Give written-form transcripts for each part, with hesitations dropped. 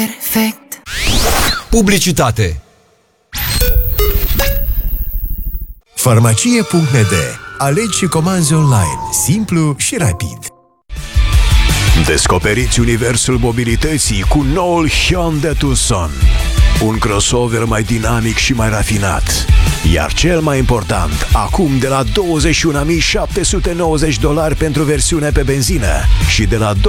Perfect. Publicitate. Farmacie.md. Alegi și comanzi online, simplu și rapid. Descoperiți universul mobilității cu noul Hyundai Tucson. Un crossover mai dinamic și mai rafinat. Iar cel mai important, acum de la $21.790 pentru versiunea pe benzină și de la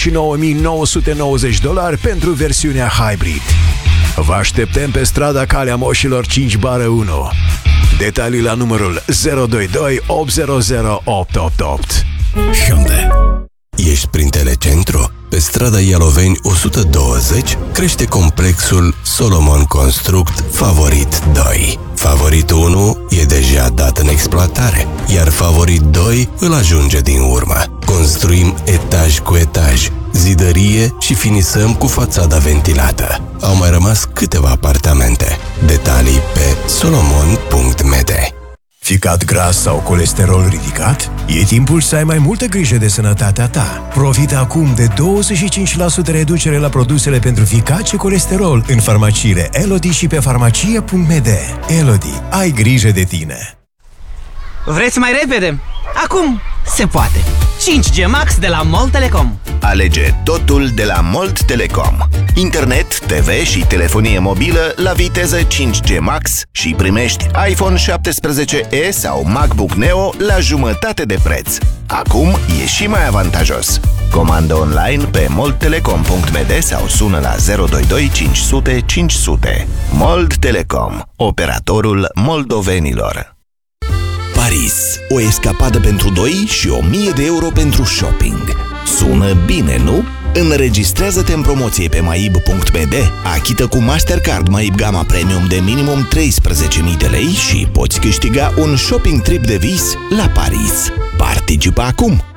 $29.990 pentru versiunea hybrid. Vă așteptăm pe strada Calea Moșilor 5/1. Detalii la numărul 022 800 888. Hyundai. Ești prin Telecentru? Pe strada Ialoveni 120 crește complexul Solomon Construct Favorit 2. Favorit 1 e deja dat în exploatare, iar Favorit 2 îl ajunge din urmă. Construim etaj cu etaj, zidărie și finisăm cu fațada ventilată. Au mai rămas câteva apartamente. Detalii pe solomon.md. Ficat gras sau colesterol ridicat? E timpul să ai mai multă grijă de sănătatea ta. Profită acum de 25% reducere la produsele pentru ficat și colesterol în farmaciile Elodie și pe farmacie.md. Elodie, ai grijă de tine! Vreți mai repede? Acum se poate! 5G Max de la MOL Telecom. Alege totul de la Molt Telecom. Internet, TV și telefonie mobilă la viteză 5G Max și primești iPhone 17e sau MacBook Neo la jumătate de preț. Acum e și mai avantajos. Comandă online pe molttelecom.md sau sună la 022 500 500. Molt Telecom, operatorul moldovenilor. Paris. O escapadă pentru doi și 1000 de euro pentru shopping. Sună bine, nu? Înregistrează-te în promoție pe maib.md, achită cu Mastercard Maib Gamma Premium de minimum 13.000 de lei și poți câștiga un shopping trip de vis la Paris. Participă acum!